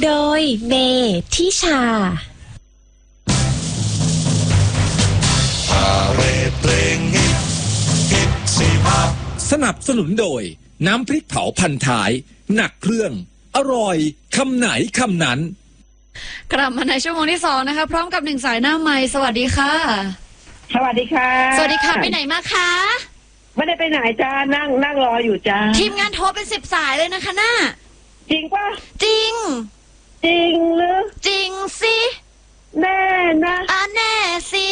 โดยเมทิชาสนับสนุนโดยน้ำพริกเผาพันท้ายหนักเครื่องอร่อยคำไหนคำนั้นกลับมาในชั่วโมงที่2นะคะพร้อมกับ1สายหน้าไมค์สวัสดีค่ะสวัสดีค่ะสวัสดีค่ะไปไหนมาคะไม่ได้ไปไหนจ้านั่งรออยู่จ้าทีมงานโทรเป็น10 สายเลยนะคะน่าจริงป่ะจริงหรือจริงสิแน่นะแน่สิ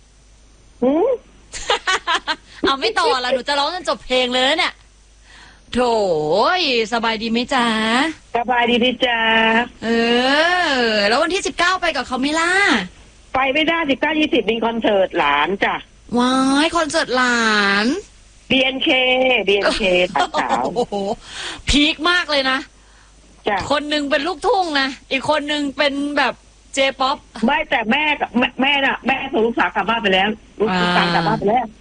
เอาไม่ต่อละหนูจะร้องจนจบเพลงเลยเนี่ยโถสบายดีไหมจ๊ะสบายดีดิจ้าแล้ววันที่19ไปกับเขาไม่ล่ะไปไม่ได้19-20มีคอนเสิร์ตหลานจ้ะว้ายคอนเสิร์ตหลาน BNK ตอนเช้าโอ้โหพีคมากเลยนะจ้ะคนนึงเป็นลูกทุ่งนะอีกคนนึงเป็นแบบเจป๊อปไม่แต่แม่น่ะแม่ส่งลูกสาวกลับบ้านไปแล้วลูกสาวกลับบ้านไปแล้ว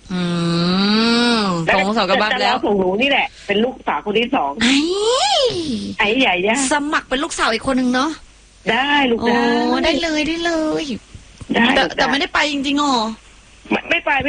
ส่งลูกสาวกลับบ้านแล้วส่งหนูนี่แหละเป็นลูกสาวคนที่2ไอ้ใหญ่เนี่ยสมัครเป็นลูกสาวอีกคนนึงเนาะได้ลูกได้เลยแต่ไม่ได้ไปจริงๆอ๋อไม่ไป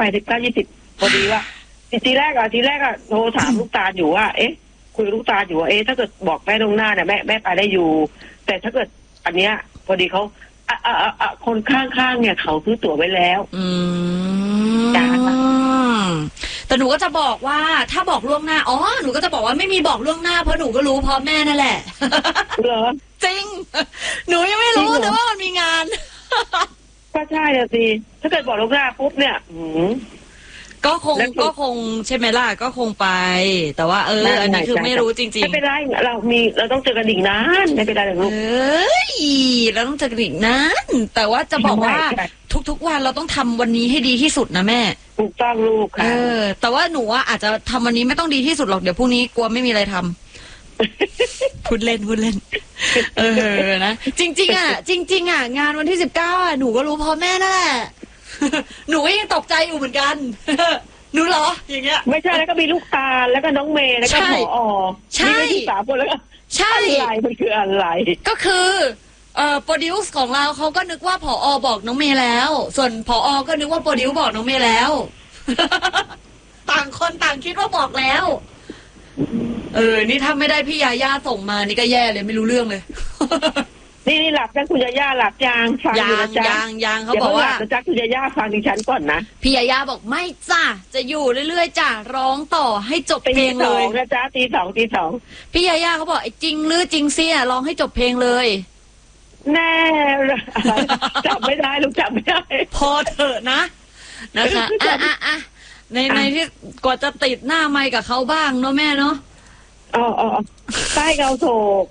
19-20พอดีว่าทีแรกอะโทรถามลูกตาอยู่ว่าคุยลูกตาอยู่ว่าถ้าเกิดบอกแม่ลงหน้าเนี่ยแม่ไปได้อยู่แต่ถ้าเกิดอันเนี้ยพอดีเขาคนข้างๆเนี่ยเขาซื้อตั๋วไว้แล้วจ้าแต่หนูก็จะบอกว่าถ้าบอกล่วงหน้าหนูก็จะบอกว่าไม่มีบอกล่วงหน้าเพราะหนูก็รู้พร้อมแม่นั่นแหละเหรอจริงหนูยังไม่รู้แต่ว่ามันมีงานก็ใช่เลยสิถ้าเกิดบอกล่วงหน้าปุ๊บเนี่ยก็คงใช่ไหมล่ะก็คงไปแต่ว่าอันนี้คือไม่รู้จริงๆไม่เป็นไรเราต้องเจอกันอีกนานไม่เป็นไรหรอกลูกเราต้องเจอกันอีกนานแต่ว่าจะบอกว่าทุกวันเราต้องทำวันนี้ให้ดีที่สุดนะแม่ถูกต้องลูกค่ะแต่ว่าหนูอาจจะทำวันนี้ไม่ต้องดีที่สุดหรอกเดี๋ยวพรุ่งนี้กลัวไม่มีอะไรทำพูดเล่นนะจริงๆอ่ะงานวันที่19อ่ะหนูก็รู้พอแม่นั่นแหละหนูก็ยังตกใจอยู่เหมือนกันหนูเหรออย่างเงี้ยไม่ใช่แล้วก็มีลูกตาลแล้วก็น้องเมย์แล้วก็ผอใช่มีที่3คนแล้วก็ใช่อะไรมันคืออะไรก็คือโปรดิวซ์ของเราเขาก็นึกว่าผอบอกน้องเมย์แล้วส่วนผอก็นึกว่าโปรดิวซ์บอกน้องเมย์แล้วต่างคนต่างคิดว่าบอกแล้วนี่ถ้าไม่ได้พี่ยาย่าส่งมานี่ก็แย่เลยไม่รู้เรื่องเลยนี่หลับจังคุณยาย่าหลับยังฟังอยู่นะจ๊ะยังเขาบอกว่าจะจักคุณยาย่าฟังดิฉันก่อนนะพี่ยาย่าบอกไม่จ้ะจะอยู่เรื่อยๆจ้ะร้องต่อให้จบเพลงเลยนะจ๊ะตีสองพี่ยาย่าเขาบอกจริงหรือจริงเสียร้องให้จบเพลงเลยแน่จับไม่ได้ลูกจับไม่ได้พอเถอะนะคะในที่กว่าจะติดหน้าไมค์กับเขาบ้างเนาะแม่เนาะใต้เงาโศก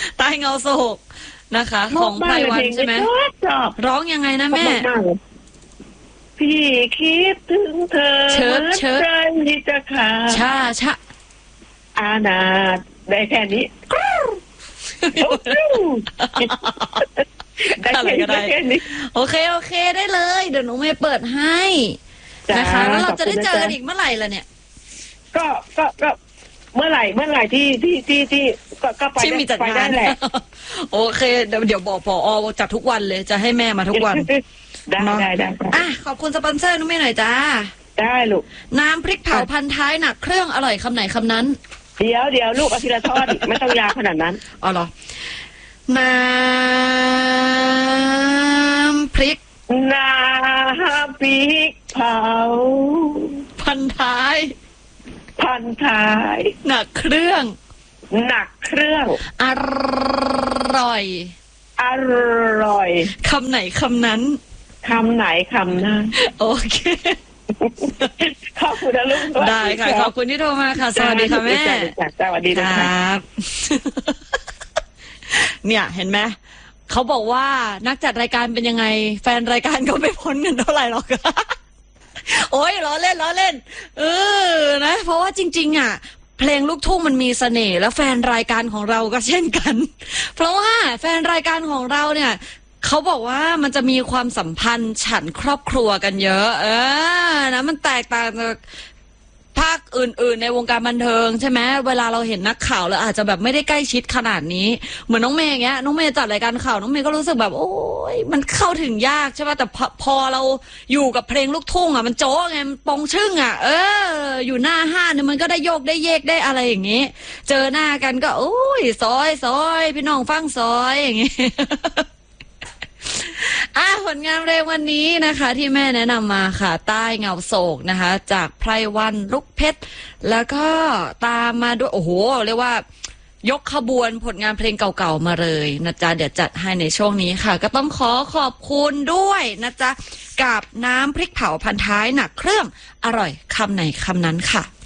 นะคะของไพวันใช่ไหมร้องยังไงนะแม่พี่คิดถึงเธอเชิดที่จะขาชาอานาได้แค่นี้อะไรก็ได้โอเคได้เลยเดี๋ยวหนูไม่เปิดให้นะคะแล้วเราจะได้เจอกันอีกเมื่อไหร่ล่ะเนี่ยก็เมื่อไหร่ที่ก็ไปได้แหละโอเคเดี๋ยวบอกผอจัดทุกวันเลยจะให้แม่มาทุกวันได้ขอบคุณสปอนเซอร์นุ้ยหน่อยจ้าได้ลูกน้ำพริกเผาพันท้ายหนักเครื่องอร่อยคำไหนคำนั้นเดี๋ยวลูกอาทิตย์ละทอดไม่ต้องยาวขนาดนั้นอ๋อเหรอน้ำพริกเผาพันท้ายหนักเครื่องอร่อยคำไหนคำนั้นโอเคขอบคุณนะลูกได้ค่ะขอบคุณที่โทรมาค่ะสวัสดีค่ะแม่สวัสดีครับเนี่ยเห็นไหมเขาบอกว่านักจัดรายการเป็นยังไงแฟนรายการก็ไม่พ้นกันเท่าไหร่หรอกโอ้ยล้อเล่นนะเพราะว่าจริงๆอ่ะเพลงลูกทุ่งมันมีเสน่ห์แล้วแฟนรายการของเราก็เช่นกันเพราะว่าแฟนรายการของเราเนี่ยเขาบอกว่ามันจะมีความสัมพันธ์ฉันครอบครัวกันเยอะนะมันแตกต่างจากภาคอื่นๆในวงการบันเทิงใช่ไหมเวลาเราเห็นนักข่าวแล้วอาจจะแบบไม่ได้ใกล้ชิดขนาดนี้เหมือนน้องเมย์อย่างเงี้ยน้องเมย์จัดรายการข่าวน้องเมย์ก็รู้สึกแบบโอ้ยมันเข้าถึงยากใช่ป่ะแต่พอเราอยู่กับเพลงลูกทุ่งอ่ะมันโจ๊กไงมันปองชึ่งอ่ะอยู่หน้าห้างเนี่ยมันก็ได้โยกได้เยกได้อะไรอย่างงี้เจอหน้ากันก็โอ้ยซอยพี่น้องฟังซอยอย่างงี้ ผลงานเพลงวันนี้นะคะที่แม่แนะนำมาค่ะใต้เงาโศกนะคะจากไพรวันลูกเพชรแล้วก็ตามมาด้วยโอ้โหเรียกว่ายกขบวนผลงานเพลงเก่าๆมาเลยนะจ๊ะเดี๋ยวจัดให้ในช่วงนี้ค่ะก็ต้องขอบคุณด้วยนะจ๊ะกับน้ำพริกเผาพันท้ายหนักเครื่องอร่อยคำไหนคำนั้นค่ะ